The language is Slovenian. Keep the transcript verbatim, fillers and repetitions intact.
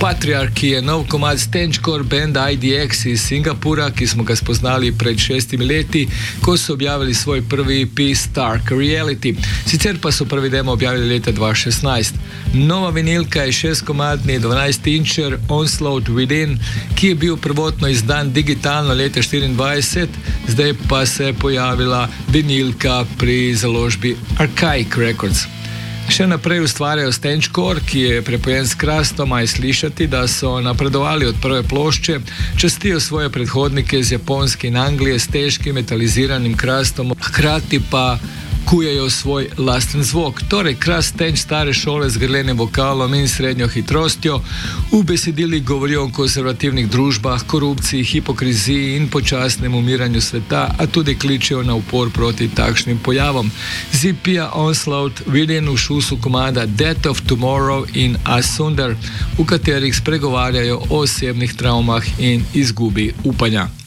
Patriarchy je nov komad stenčkor benda I D X iz Singapura, ki smo ga spoznali pred šestimi leti, ko so objavili svoj prvi E P Stark Reality. Sicer pa so prvi demo objavili leta dva tisoč šestnajst. Nova vinilka je šestkomadni dvanajstinčer Onslaught Within, ki je bil prvotno izdan digitalno leta štiriindvajset, zdaj pa se je pojavila vinilka pri založbi Archaic Records. Še naprej ustvarjajo stenčkor, ki je prepojen s krastom, a je slišati, da so napredovali od prve plošče, častijo svoje predhodnike iz Japonske in Anglije s težkim metaliziranim krastom, hkrati pa kujejo svoj lasten zvok. Torej, krast stenč stare šole z grlenim vokalom in srednjo hitrostjo, v besedilih govorijo o konservativnih družbah, korupciji, hipokriziji in počasnem umiranju sveta, a tudi kličejo na upor proti takšnim pojavom. Z E P-ja Onslaught Within v šusu komada Death of Tomorrow in Asunder, v katerih spregovarjajo o osebnih travmah in izgubi upanja.